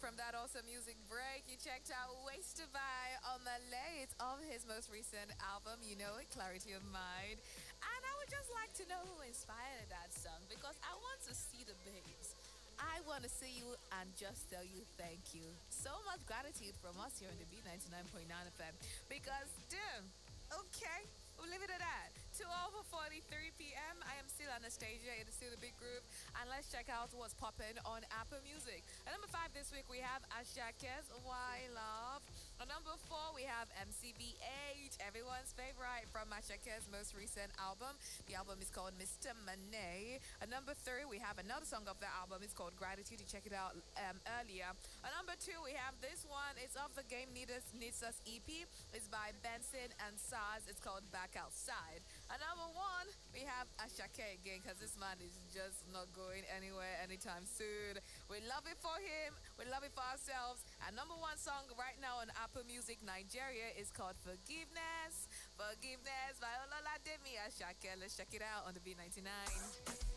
from that awesome music break, you checked out Wasted by Omalay. It's of his most recent album, you know it, Clarity of Mind. And I would just like to know who inspired that song because I want to see the babes. I want to see you and just tell you thank you. So much gratitude from us here on the B99.9 FM because, damn, okay. We'll leave it at that. 12:43 p.m. I am still Anastasia. It is still the big group. And let's check out what's popping on Apple Music. At number 5 this week, we have Ashake's Why Love. At number 4, we have MCBH, everyone's favorite from Ashake's most recent album. The album is called Mr. Manet. At number 3, we have another song of the album. It's called Gratitude. You check it out earlier. At number 2, we have this one. It's off the Game Needs Us EP. It's by Benson and Saz. It's called Back Outside. At number 1, we have Ashake again because this man is just not going anywhere anytime soon. We love it for him. We love it for ourselves. And number 1 song right now on Apple Music Nigeria is called Forgiveness. Forgiveness by Ololademi Ashake. Let's check it out on the B99.